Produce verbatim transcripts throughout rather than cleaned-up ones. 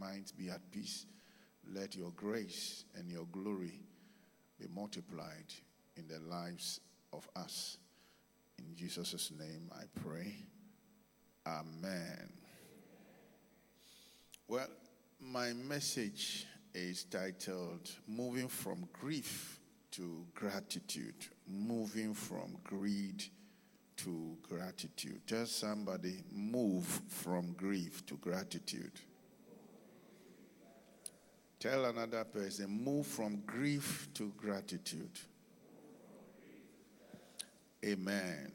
minds be at peace. Let your grace and your glory be multiplied in the lives of us. In Jesus' name I pray. Amen. Well, my message is titled, Moving from Grief to Gratitude. Moving from greed to gratitude. Tell somebody, move from grief to gratitude. Tell another person, move from grief to gratitude. Amen.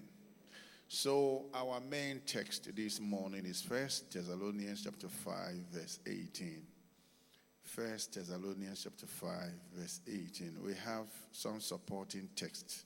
So our main text this morning is First Thessalonians chapter five, verse eighteen. First Thessalonians chapter five, verse eighteen. We have some supporting texts.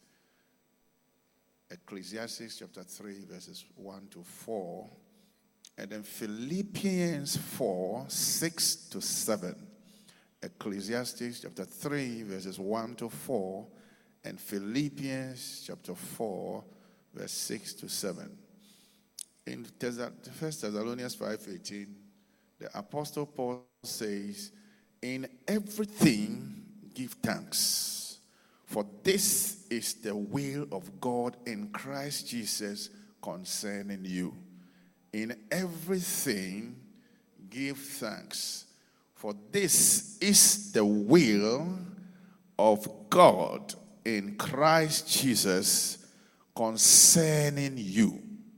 Ecclesiastes chapter three, verses one to four. And then Philippians four, six to seven. Ecclesiastes chapter three, verses one to four. And Philippians chapter four, verse six to seven. In First Thessalonians five eighteen, the Apostle Paul says, in everything give thanks, for this is the will of God in Christ Jesus concerning you. In everything give thanks, for this is the will of God in Christ Jesus concerning you.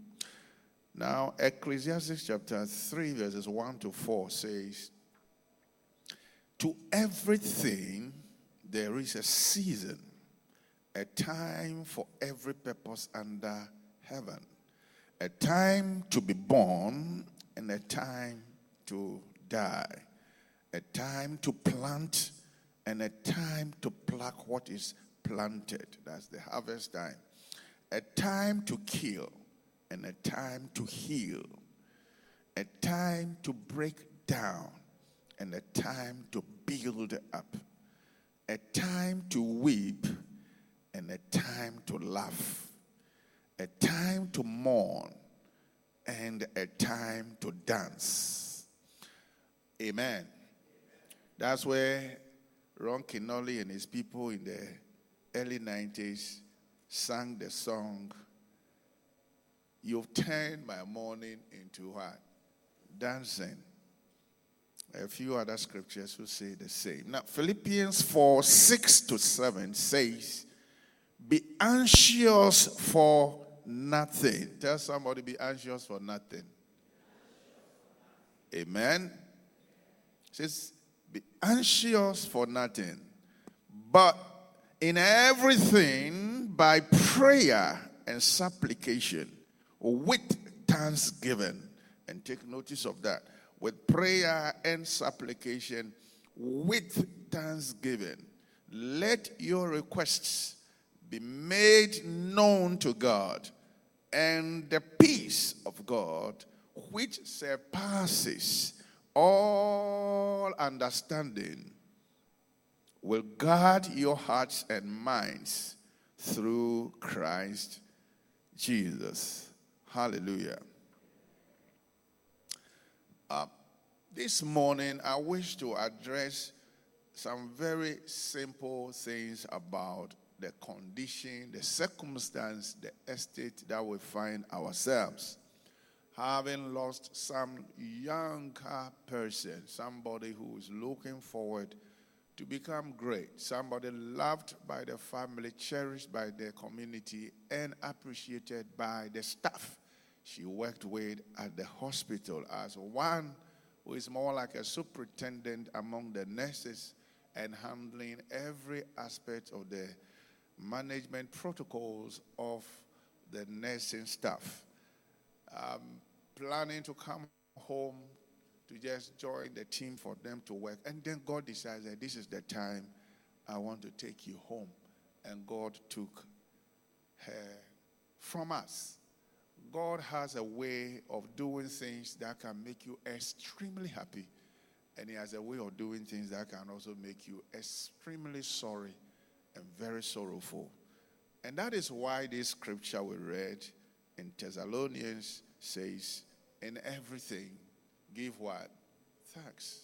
Now, Ecclesiastes chapter three, verses one to four says, to everything there is a season, a time for every purpose under heaven, a time to be born and a time to die, a time to plant and a time to pluck what is planted. That's the harvest time. A time to kill and a time to heal, a time to break down and a time to build up, a time to weep and a time to laugh, a time to mourn and a time to dance. Amen. That's where Ron Kinolly and his people in the early nineties sang the song, you've turned my mourning into what? Dancing. A few other scriptures will say the same. Now, Philippians four, six to seven says, be anxious for nothing. Tell somebody, be anxious for nothing. Amen. It says, be anxious for nothing, but in everything by prayer and supplication with thanksgiving. And take notice of that. With prayer and supplication with thanksgiving, let your requests be made known to God, and the peace of God, which surpasses all understanding, will guard your hearts and minds through Christ Jesus. Hallelujah. Uh, this morning, I wish to address some very simple things about the condition, the circumstance, the estate that we find ourselves. Having lost some younger person, somebody who is looking forward to become great, somebody loved by the family, cherished by the community, and appreciated by the staff she worked with at the hospital as one who is more like a superintendent among the nurses and handling every aspect of the management protocols of the nursing staff. Um, planning to come home to just join the team for them to work. And then God decides that this is the time I want to take you home. And God took her from us. God has a way of doing things that can make you extremely happy. And he has a way of doing things that can also make you extremely sorry and very sorrowful. And that is why this scripture we read in Thessalonians says, in everything, give what? Thanks.